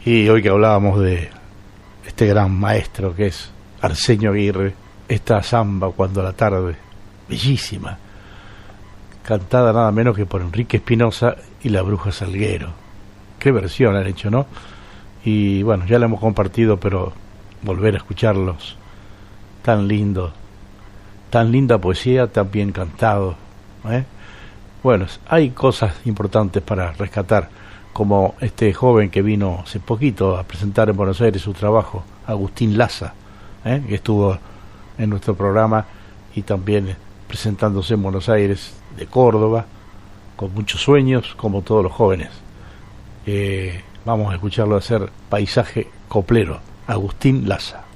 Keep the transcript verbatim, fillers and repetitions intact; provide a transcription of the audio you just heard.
Y hoy que hablábamos de este gran maestro que es Arsenio Aguirre, esta samba Cuando a la tarde, bellísima, cantada nada menos que por Enrique Espinosa y la Bruja Salguero. Qué versión han hecho, ¿no? Y bueno, ya la hemos compartido, pero volver a escucharlos, tan lindo, tan linda poesía, tan bien cantado, ¿eh? Bueno, hay cosas importantes para rescatar, como este joven que vino hace poquito a presentar en Buenos Aires su trabajo, Agustín Laza, ¿eh? que estuvo en nuestro programa y también presentándose en Buenos Aires, de Córdoba, con muchos sueños, como todos los jóvenes. Eh, vamos a escucharlo hacer Paisaje Coplero, Agustín Laza.